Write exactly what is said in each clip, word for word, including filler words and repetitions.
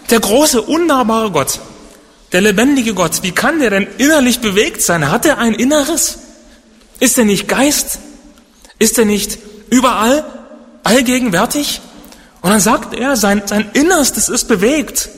Der große, unnahbare Gott, der lebendige Gott, wie kann der denn innerlich bewegt sein? Hat er ein Inneres? Ist er nicht Geist? Ist er nicht überall, allgegenwärtig? Und dann sagt er, sein, sein Innerstes ist bewegt.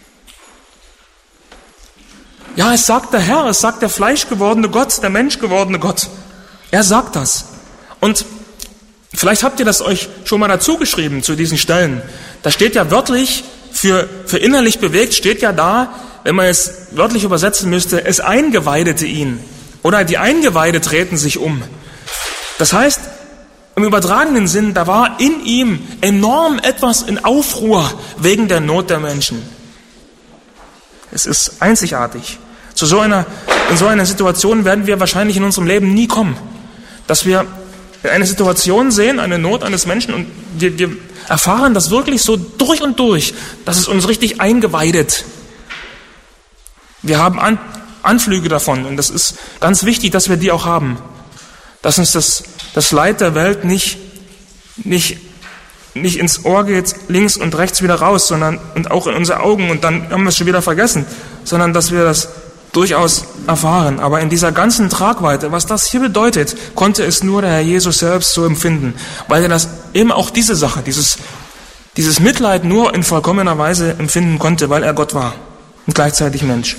Ja, es sagt der Herr, es sagt der fleischgewordene Gott, der menschgewordene Gott. Er sagt das. Und vielleicht habt ihr das euch schon mal dazu geschrieben zu diesen Stellen. Da steht ja wörtlich, für, für innerlich bewegt steht ja da, wenn man es wörtlich übersetzen müsste, es eingeweidete ihn. Oder die Eingeweide treten sich um. Das heißt, im übertragenen Sinn, da war in ihm enorm etwas in Aufruhr wegen der Not der Menschen. Es ist einzigartig. Zu so einer, in so einer Situation werden wir wahrscheinlich in unserem Leben nie kommen. Dass wir eine Situation sehen, eine Not eines Menschen und wir, wir erfahren das wirklich so durch und durch, dass es uns richtig eingeweidet. Wir haben An, Anflüge davon und das ist ganz wichtig, dass wir die auch haben. Dass uns das, das Leid der Welt nicht, nicht, nicht ins Ohr geht, links und rechts wieder raus, sondern und auch in unsere Augen und dann haben wir es schon wieder vergessen, sondern dass wir das durchaus erfahren. Aber in dieser ganzen Tragweite, was das hier bedeutet, konnte es nur der Herr Jesus selbst so empfinden, weil er das eben auch diese Sache, dieses, dieses Mitleid nur in vollkommener Weise empfinden konnte, weil er Gott war und gleichzeitig Mensch.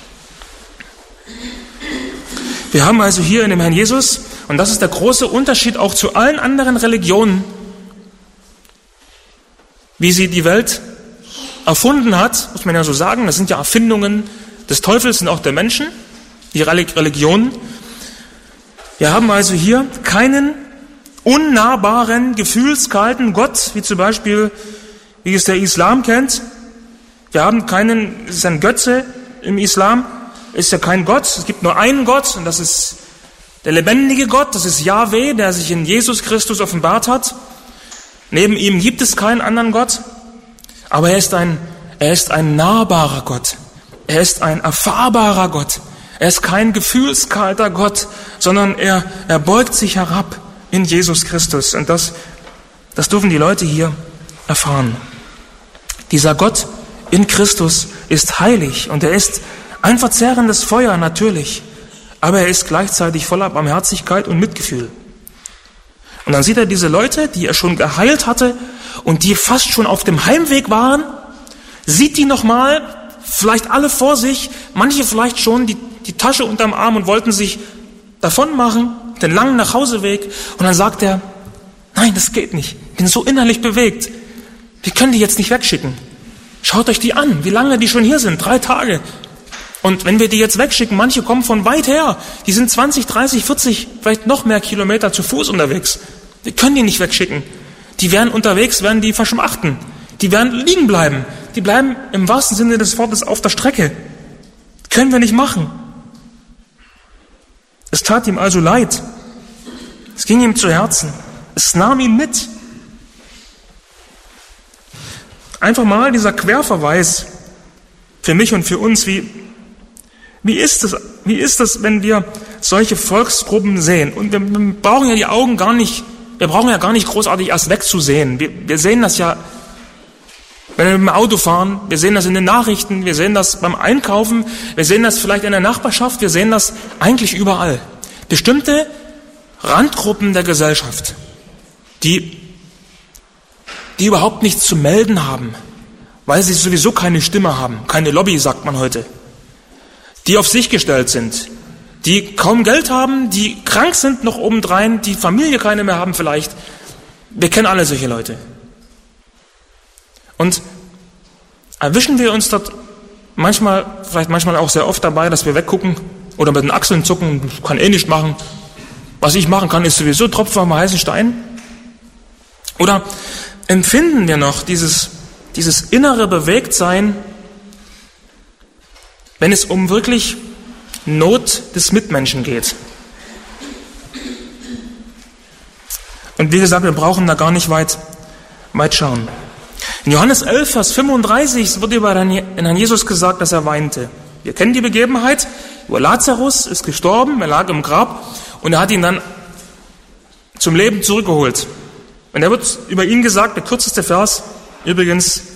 Wir haben also hier in dem Herrn Jesus, und das ist der große Unterschied auch zu allen anderen Religionen, wie sie die Welt erfunden hat, muss man ja so sagen, das sind ja Erfindungen des Teufels und auch der Menschen, die Religionen. Wir haben also hier keinen unnahbaren, gefühlskalten Gott, wie zum Beispiel, wie es der Islam kennt. Wir haben keinen, es ist ein Götze im Islam, ist ja kein Gott, es gibt nur einen Gott und das ist der lebendige Gott, das ist Jahwe, der sich in Jesus Christus offenbart hat. Neben ihm gibt es keinen anderen Gott, aber er ist ein, er ist ein nahbarer Gott. Er ist ein erfahrbarer Gott. Er ist kein gefühlskalter Gott, sondern er, er beugt sich herab in Jesus Christus. Und das, das dürfen die Leute hier erfahren. Dieser Gott in Christus ist heilig und er ist ein verzehrendes Feuer natürlich, aber er ist gleichzeitig voller Barmherzigkeit und Mitgefühl. Und dann sieht er diese Leute, die er schon geheilt hatte und die fast schon auf dem Heimweg waren, sieht die nochmal, vielleicht alle vor sich, manche vielleicht schon die, die Tasche unterm Arm und wollten sich davon machen, den langen Nachhauseweg. Und dann sagt er, nein, das geht nicht. Ich bin so innerlich bewegt. Wir können die jetzt nicht wegschicken. Schaut euch die an, wie lange die schon hier sind, drei Tage. Und wenn wir die jetzt wegschicken, manche kommen von weit her, die sind zwanzig, dreißig, vierzig, vielleicht noch mehr Kilometer zu Fuß unterwegs. Wir können die nicht wegschicken. Die werden unterwegs, werden die verschmachten. Die werden liegen bleiben. Die bleiben im wahrsten Sinne des Wortes auf der Strecke. Können wir nicht machen. Es tat ihm also leid. Es ging ihm zu Herzen. Es nahm ihn mit. Einfach mal dieser Querverweis für mich und für uns, wie, wie ist es, wie ist es, wenn wir solche Volksgruppen sehen? Und wir, wir brauchen ja die Augen gar nicht, wir brauchen ja gar nicht großartig erst wegzusehen. Wir, wir sehen das ja, wenn wir mit dem Auto fahren, wir sehen das in den Nachrichten, wir sehen das beim Einkaufen, wir sehen das vielleicht in der Nachbarschaft, wir sehen das eigentlich überall. Bestimmte Randgruppen der Gesellschaft, die, die überhaupt nichts zu melden haben, weil sie sowieso keine Stimme haben, keine Lobby, sagt man heute, die auf sich gestellt sind, die kaum Geld haben, die krank sind noch obendrein, die Familie keine mehr haben vielleicht. Wir kennen alle solche Leute. Und erwischen wir uns dort manchmal, vielleicht manchmal auch sehr oft dabei, dass wir weggucken oder mit den Achseln zucken, kann eh nicht machen. Was ich machen kann, ist sowieso Tropfen auf den heißen Stein. Oder empfinden wir noch dieses, dieses innere Bewegtsein, wenn es um wirklich Not des Mitmenschen geht? Und wie gesagt, wir brauchen da gar nicht weit, weit schauen. In Johannes elf, Vers fünfunddreißig wird über den Herrn Jesus gesagt, dass er weinte. Wir kennen die Begebenheit. Über Lazarus ist gestorben, er lag im Grab und er hat ihn dann zum Leben zurückgeholt. Und er wird über ihn gesagt, der kürzeste Vers übrigens